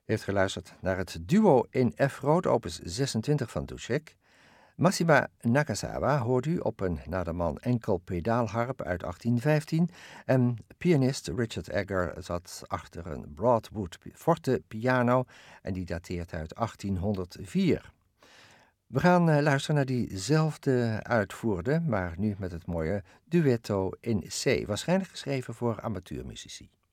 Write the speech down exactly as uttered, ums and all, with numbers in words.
heeft geluisterd naar het duo in F-groot, opus zesentwintig van Dussek. Massima Nakazawa hoort u op een naderman enkel pedaalharp uit achttien vijftien en pianist Richard Egger zat achter een Broadwood forte piano en die dateert uit achttienhonderdvier. We gaan uh, luisteren naar diezelfde uitvoerde, maar nu met het mooie duetto in C, waarschijnlijk geschreven voor amateurmuzici.